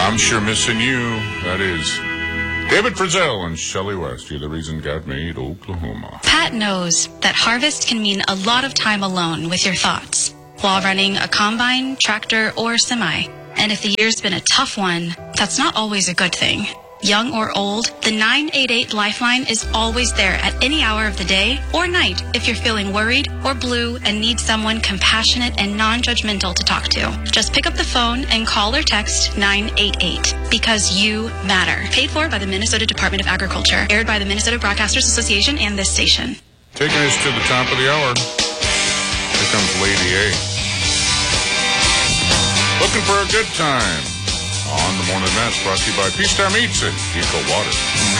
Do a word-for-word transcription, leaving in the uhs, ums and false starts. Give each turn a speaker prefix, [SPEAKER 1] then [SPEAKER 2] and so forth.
[SPEAKER 1] I'm sure missing you. That is David Frizzell and Shelley West. You're the reason God made Oklahoma.
[SPEAKER 2] Pat knows that harvest can mean a lot of time alone with your thoughts while running a combine, tractor, or semi. And if the year's been a tough one, that's not always a good thing. Young or old, the nine eight eight Lifeline is always there at any hour of the day or night if you're feeling worried or blue and need someone compassionate and non-judgmental to talk to. Just pick up the phone and call or text nine eight eight because you matter. Paid for by the Minnesota Department of Agriculture. Aired by the Minnesota Broadcasters Association and this station.
[SPEAKER 1] Taking us to the top of the hour. Here comes Lady A. Looking for a good time. On the Morning Mess, brought to you by Peace Time Eats and Eco Water.